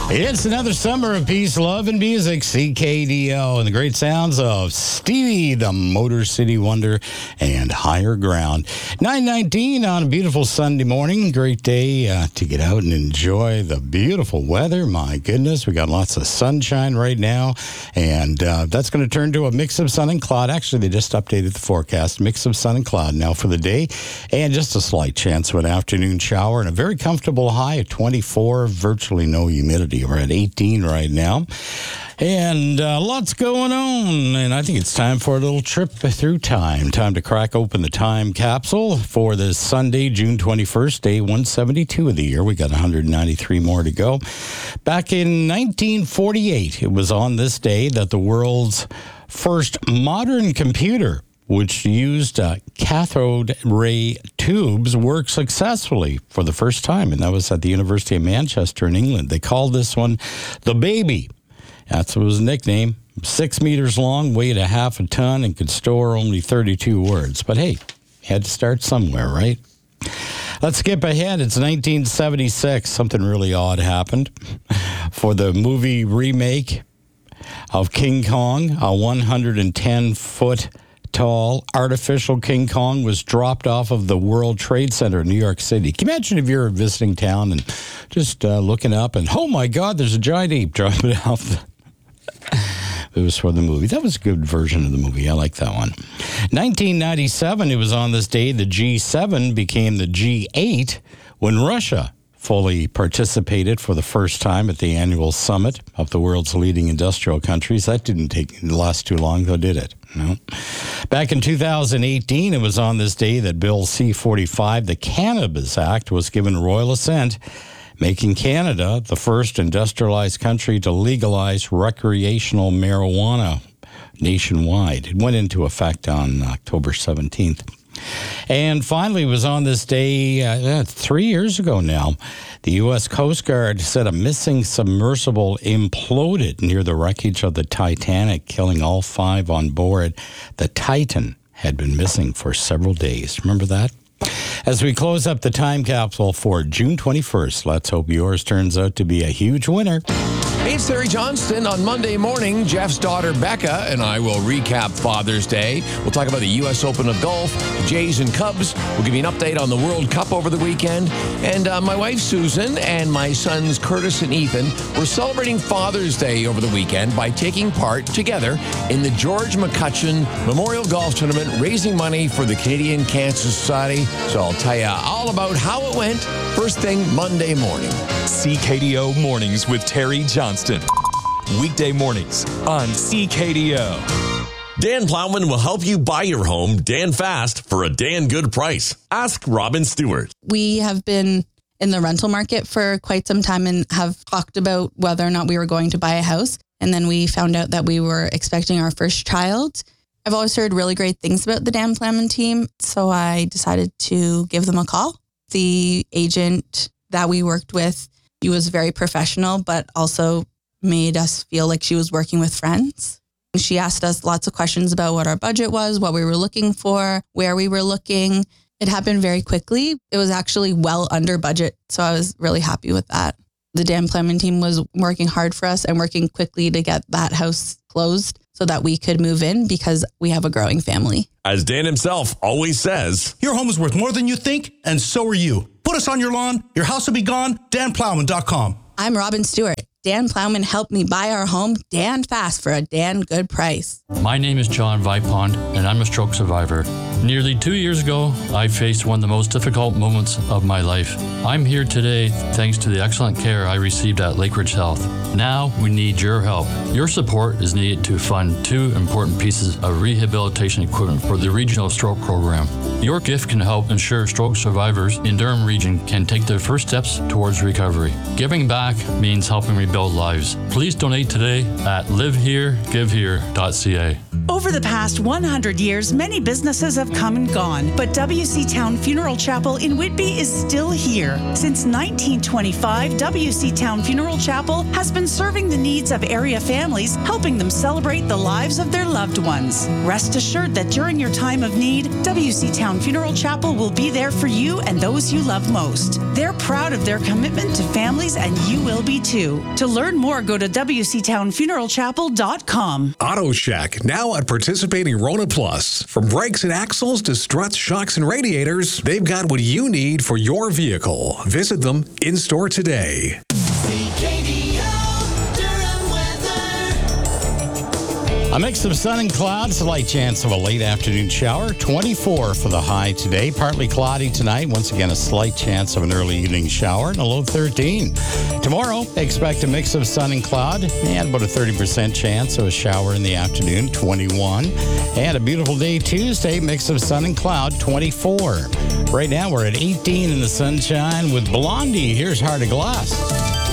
It's another summer of peace, love, and music. CKDO and the great sounds of Stevie, the Motor City Wonder, and Higher Ground. 9:19 on a beautiful Sunday morning. Great day to get out and enjoy the beautiful weather. My goodness, we got lots of sunshine right now, and that's going to turn to a mix of sun and cloud. Actually, they just updated the forecast. Mix of sun and cloud now for the day, and just a slight chance of an afternoon shower, and a very comfortable high of 24, virtually no humidity. We're at 18 right now. And lots going on. And I think it's time for a little trip through time. Time to crack open the time capsule for this Sunday, June 21st, day 172 of the year. We got 193 more to go. Back in 1948, it was on this day that the world's first modern computer, which used cathode ray tubes, worked successfully for the first time, and that was at the University of Manchester in England. They called this one the Baby. That's what was the nickname. 6 meters long, weighed a half a ton, and could store only 32 words. But hey, had to start somewhere, right? Let's skip ahead. It's 1976. Something really odd happened. For the movie remake of King Kong, a 110-foot tall artificial King Kong was dropped off of the World Trade Center in New York City. Can you imagine if you're visiting town and just looking up and, oh my God, there's a giant ape dropping off. It was for the movie. That was a good version of the movie. I like that one. 1997, it was on this day the G7 became the G8 when Russia fully participated for the first time at the annual summit of the world's leading industrial countries. That didn't last too long, though, did it? No. Back in 2018, it was on this day that Bill C-45, the Cannabis Act, was given royal assent, making Canada the first industrialized country to legalize recreational marijuana nationwide. It went into effect on October 17th. And finally, it was on this day 3 years ago now. The U.S. Coast Guard said a missing submersible imploded near the wreckage of the Titanic, killing all 5 on board. The Titan had been missing for several days. Remember that? As we close up the time capsule for June 21st, let's hope yours turns out to be a huge winner. Hey, it's Terry Johnston. On Monday morning, Jeff's daughter Becca and I will recap Father's Day. We'll talk about the U.S. Open of Golf, the Jays and Cubs. We'll give you an update on the World Cup over the weekend. And my wife Susan and my sons Curtis and Ethan were celebrating Father's Day over the weekend by taking part together in the George McCutcheon Memorial Golf Tournament, raising money for the Canadian Cancer Society. So I'll tell you all about how it went first thing Monday morning. CKDO Mornings with Terry Johnston. Weekday mornings on CKDO. Dan Plowman will help you buy your home Dan fast for a Dan good price. Ask Robin Stewart. We have been in the rental market for quite some time and have talked about whether or not we were going to buy a house. And then we found out that we were expecting our first child. I've always heard really great things about the Dan Plowman team, so I decided to give them a call. The agent that we worked with, she was very professional, but also made us feel like she was working with friends. She asked us lots of questions about what our budget was, what we were looking for, where we were looking. It happened very quickly. It was actually well under budget, so I was really happy with that. The Dan Plowman team was working hard for us and working quickly to get that house closed so that we could move in because we have a growing family. As Dan himself always says, your home is worth more than you think, and so are you. Put us on your lawn. Your house will be gone. DanPlowman.com. I'm Robin Stewart. Dan Plowman helped me buy our home Dan fast for a Dan good price. My name is John Vipond, and I'm a stroke survivor. Nearly 2 years ago, I faced one of the most difficult moments of my life. I'm here today thanks to the excellent care I received at Lakeridge Health. Now we need your help. Your support is needed to fund 2 important pieces of rehabilitation equipment for the Regional Stroke Program. Your gift can help ensure stroke survivors in Durham Region can take their first steps towards recovery. Giving back means helping rebuild lives. Please donate today at liveheregivehere.ca. Over the past 100 years, many businesses have come and gone, but WC Town Funeral Chapel in Whitby is still here. Since 1925, WC Town Funeral Chapel has been serving the needs of area families, helping them celebrate the lives of their loved ones. Rest assured that during your time of need, WC Town Funeral Chapel will be there for you and those you love most. They're proud of their commitment to families, and you will be too. To learn more, go to WCTownFuneralChapel.com. Auto Shack, now at participating Rona Plus. From brakes and axles to struts, shocks, and radiators, they've got what you need for your vehicle. Visit them in-store today. A mix of sun and clouds, a light chance of a late afternoon shower. 24 for the high today. Partly cloudy tonight. Once again, a slight chance of an early evening shower and a low 13. Tomorrow, expect a mix of sun and cloud and about a 30% chance of a shower in the afternoon, 21. And a beautiful day Tuesday, mix of sun and cloud, 24. Right now, we're at 18 in the sunshine with Blondie. Here's Heart of Glass.